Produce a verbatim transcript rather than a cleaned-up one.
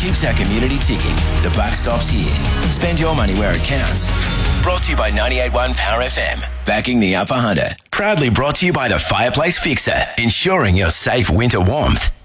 keeps our community ticking. The buck stops here. Spend your money where it counts. Brought to you by ninety-eight point one Power F M. Backing the Upper Hunter. Proudly brought to you by the Fireplace Fixer. Ensuring your safe winter warmth.